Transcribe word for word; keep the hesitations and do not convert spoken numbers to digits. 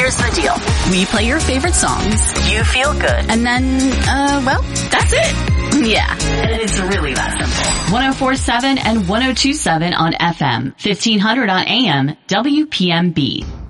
Here's the deal. We play your favorite songs. You feel good. And then, uh, well, that's it. Yeah. And it's really that simple. one oh four point seven and one oh two point seven on F M. fifteen hundred on A M. W P M B.